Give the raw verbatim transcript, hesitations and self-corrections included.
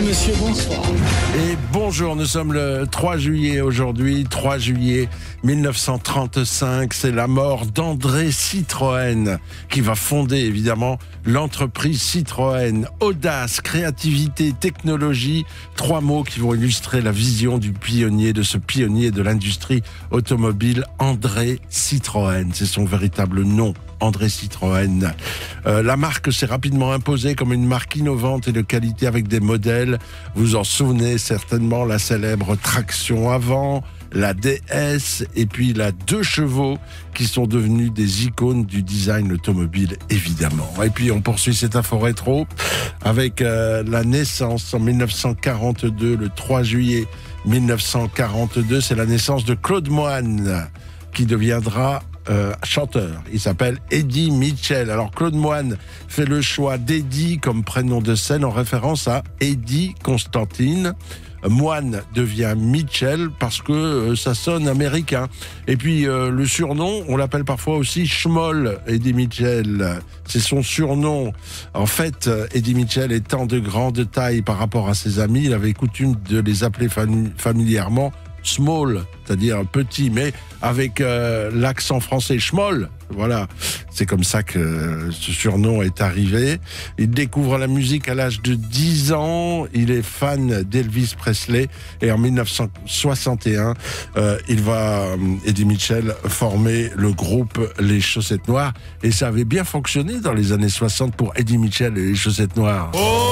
monsieur, bonsoir. Et bonjour, nous sommes le trois juillet aujourd'hui, trois juillet mille neuf cent trente-cinq, c'est la mort d'André Citroën qui va fonder évidemment l'entreprise Citroën. Audace, créativité, technologie, trois mots qui vont illustrer la vision du pionnier, de ce pionnier de l'industrie automobile, André Citroën, c'est son véritable nom. André Citroën. Euh, la marque s'est rapidement imposée comme une marque innovante et de qualité avec des modèles. Vous en souvenez certainement, la célèbre traction avant, la D S et puis la deux chevaux qui sont devenus des icônes du design automobile évidemment. Et puis on poursuit cette info rétro avec euh, la naissance en mille neuf cent quarante-deux, le trois juillet mille neuf cent quarante-deux, c'est la naissance de Claude Moine qui deviendra Euh, chanteur. Il s'appelle Eddie Mitchell. Alors Claude Moine fait le choix d'Eddie comme prénom de scène en référence à Eddie Constantine. Moine devient Mitchell parce que euh, ça sonne américain. Et puis euh, le surnom, on l'appelle parfois aussi Schmoll. Eddie Mitchell, c'est son surnom. En fait, Eddie Mitchell étant de grande taille par rapport à ses amis, il avait coutume de les appeler fami- familièrement Small, c'est-à-dire petit, mais avec euh, l'accent français Schmoll. Voilà, c'est comme ça que ce surnom est arrivé. Il découvre la musique à l'âge de dix ans. Il est fan d'Elvis Presley. Et en mille neuf cent soixante et un, euh, il va, Eddie Mitchell, former le groupe Les Chaussettes Noires. Et ça avait bien fonctionné dans les années soixante pour Eddie Mitchell et les Chaussettes Noires. Oh